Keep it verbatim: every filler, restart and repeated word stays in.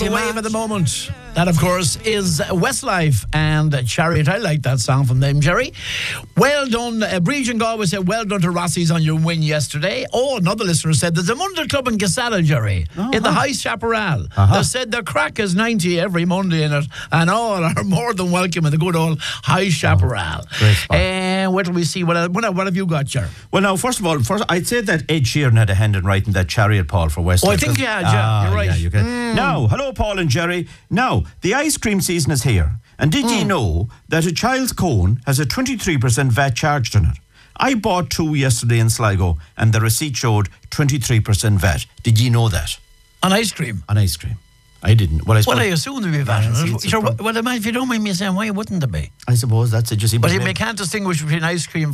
Mighty wave March. at the moment. That, of course, is Westlife and Chariot. I like that song from them, Jerry. Well done. Uh, Breach and Galway said, well done to Rossies on your win yesterday. Oh, another listener said, there's a Monday Club in Casala, Jerry, Uh-huh. in the High Chaparral. Uh-huh. They said the crack is ninety every Monday in it, and all are more than welcome in the good old High Chaparral. great spot. And what do we see? What, what, what have you got, Jerry? Well, now, first of all, first I'd say that Ed Sheeran had a hand in writing that Chariot, Paul, for Westlife. Oh, I think he had, yeah. Ah, You're right. Yeah, you can. Now, hello, Paul and Jerry. Now, the ice cream season is here. And did you know that a child's cone has a twenty-three percent V A T charged on it? I bought two yesterday in Sligo, and the receipt showed twenty-three percent V A T. Did you know that? On ice cream? On ice cream. I didn't. Well, I suppose, Well, I assume there'd be V A T on Yeah, it. it's- Sure, it's- well, if you don't mind me saying, why wouldn't there be? I suppose that's it. You see, But but you can't distinguish between ice cream